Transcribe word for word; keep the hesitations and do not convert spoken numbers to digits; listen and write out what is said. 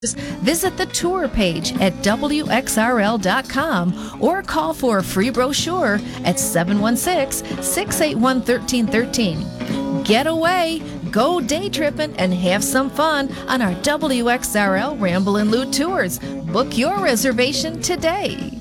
Visit the tour page at W X R L dot com or call for a free brochure at seven one six, six eight one, one three one three. Get away, go day tripping, and have some fun on our W X R L Ramble and Loot tours. Book your reservation today.